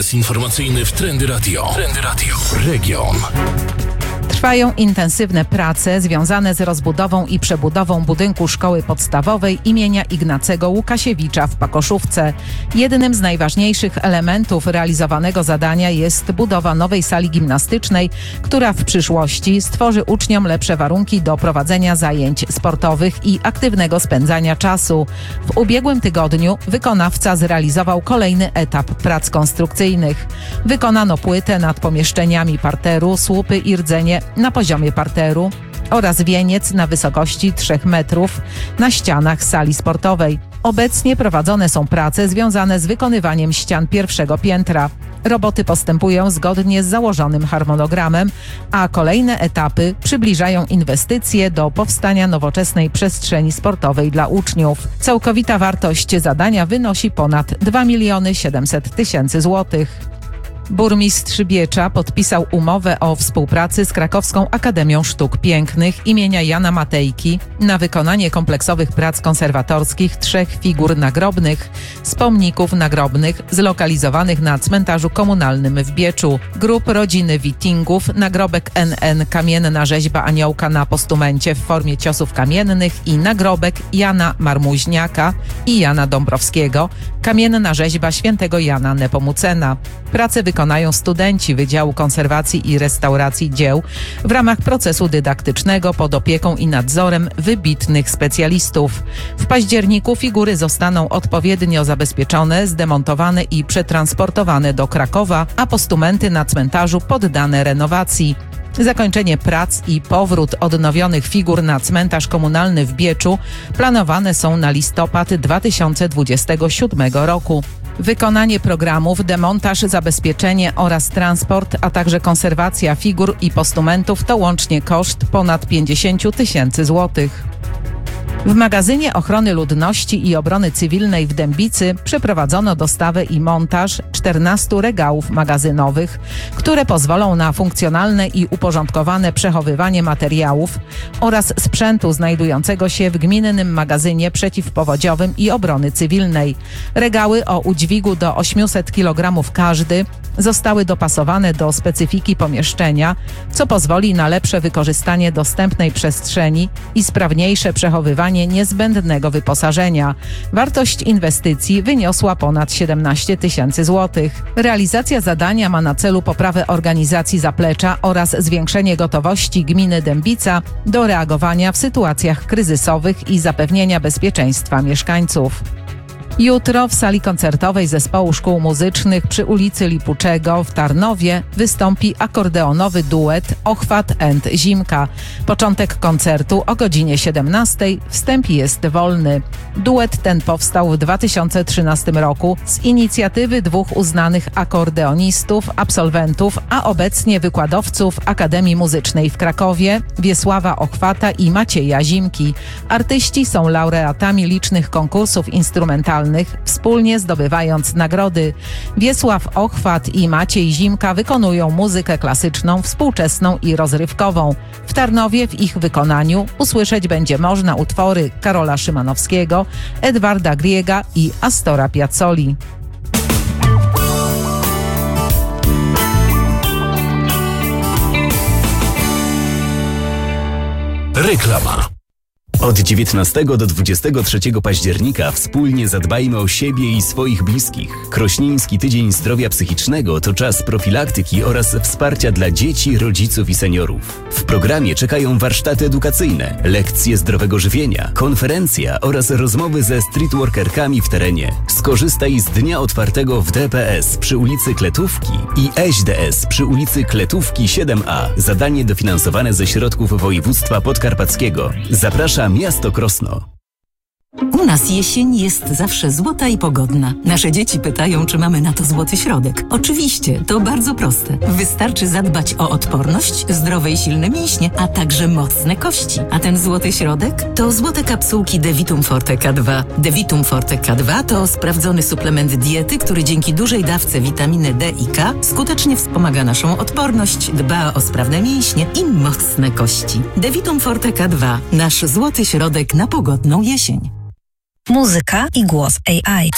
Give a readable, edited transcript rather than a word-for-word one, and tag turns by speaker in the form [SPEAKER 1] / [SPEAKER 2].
[SPEAKER 1] Ekspres informacyjny w Trendy Radio. Trendy Radio. Region.
[SPEAKER 2] Trwają intensywne prace związane z rozbudową i przebudową budynku szkoły podstawowej imienia Ignacego Łukasiewicza w Pakoszówce. Jednym z najważniejszych elementów realizowanego zadania jest budowa nowej sali gimnastycznej, która w przyszłości stworzy uczniom lepsze warunki do prowadzenia zajęć sportowych i aktywnego spędzania czasu. W ubiegłym tygodniu wykonawca zrealizował kolejny etap prac konstrukcyjnych. Wykonano płytę nad pomieszczeniami parteru, słupy i rdzenie na poziomie parteru oraz wieniec na wysokości 3 metrów na ścianach sali sportowej. Obecnie prowadzone są prace związane z wykonywaniem ścian pierwszego piętra. Roboty postępują zgodnie z założonym harmonogramem, a kolejne etapy przybliżają inwestycje do powstania nowoczesnej przestrzeni sportowej dla uczniów. Całkowita wartość zadania wynosi ponad 2 700 000 złotych. Burmistrz Biecza podpisał umowę o współpracy z Krakowską Akademią Sztuk Pięknych imienia Jana Matejki na wykonanie kompleksowych prac konserwatorskich 3 figur nagrobnych z pomników nagrobnych zlokalizowanych na cmentarzu komunalnym w Bieczu. Grób rodziny Wittingów, nagrobek NN Kamienna rzeźba aniołka na postumencie w formie ciosów kamiennych i nagrobek Jana Marmuźniaka i Jana Dąbrowskiego, kamienna rzeźba świętego Jana Nepomucena. Prace wykonają studenci Wydziału Konserwacji i Restauracji Dzieł w ramach procesu dydaktycznego pod opieką i nadzorem wybitnych specjalistów. W październiku figury zostaną odpowiednio zabezpieczone, zdemontowane i przetransportowane do Krakowa, a postumenty na cmentarzu poddane renowacji. Zakończenie prac i powrót odnowionych figur na cmentarz komunalny w Bieczu planowane są na listopad 2027 roku. Wykonanie programów, demontaż, zabezpieczenie oraz transport, a także konserwacja figur i postumentów to łącznie koszt ponad 50 000 złotych. W magazynie ochrony ludności i obrony cywilnej w Dębicy przeprowadzono dostawę i montaż 14 regałów magazynowych, które pozwolą na funkcjonalne i uporządkowane przechowywanie materiałów oraz sprzętu znajdującego się w gminnym magazynie przeciwpowodziowym i obrony cywilnej. Regały o udźwigu do 800 kg każdy zostały dopasowane do specyfiki pomieszczenia, co pozwoli na lepsze wykorzystanie dostępnej przestrzeni i sprawniejsze przechowywanie niezbędnego wyposażenia. Wartość inwestycji wyniosła ponad 17 000 złotych. Realizacja zadania ma na celu poprawę organizacji zaplecza oraz zwiększenie gotowości gminy Dębica do reagowania w sytuacjach kryzysowych i zapewnienia bezpieczeństwa mieszkańców. Jutro w sali koncertowej Zespołu Szkół Muzycznych przy ulicy Lipuczego w Tarnowie wystąpi akordeonowy duet Ochwat & Zimka. Początek koncertu o godzinie 17. Wstęp jest wolny. Duet ten powstał w 2013 roku z inicjatywy 2 uznanych akordeonistów, absolwentów, a obecnie wykładowców Akademii Muzycznej w Krakowie, Wiesława Ochwata i Macieja Zimki. Artyści są laureatami licznych konkursów instrumentalnych, wspólnie zdobywając nagrody. Wiesław Ochwat i Maciej Zimka wykonują muzykę klasyczną, współczesną i rozrywkową. W Tarnowie w ich wykonaniu usłyszeć będzie można utwory Karola Szymanowskiego, Edwarda Griega i Astora Piazzoli.
[SPEAKER 1] Reklama.
[SPEAKER 3] Od 19 do 23 października wspólnie zadbajmy o siebie i swoich bliskich. Krośnieński Tydzień Zdrowia Psychicznego to czas profilaktyki oraz wsparcia dla dzieci, rodziców i seniorów. W programie czekają warsztaty edukacyjne, lekcje zdrowego żywienia, konferencja oraz rozmowy ze streetworkerkami w terenie. Skorzystaj z dnia otwartego w DPS przy ulicy Kletówki i ŚDS przy ulicy Kletówki 7A. Zadanie dofinansowane ze środków województwa podkarpackiego. Zaprasza Miasto Krosno.
[SPEAKER 4] U nas jesień jest zawsze złota i pogodna. Nasze dzieci pytają, czy mamy na to złoty środek. Oczywiście, to bardzo proste. Wystarczy zadbać o odporność, zdrowe i silne mięśnie, a także mocne kości. A ten złoty środek to złote kapsułki Devitum Forte K2. Devitum Forte K2 to sprawdzony suplement diety, który dzięki dużej dawce witaminy D i K skutecznie wspomaga naszą odporność, dba o sprawne mięśnie i mocne kości. Devitum Forte K2. Nasz złoty środek na pogodną jesień.
[SPEAKER 5] Muzyka i głos AI.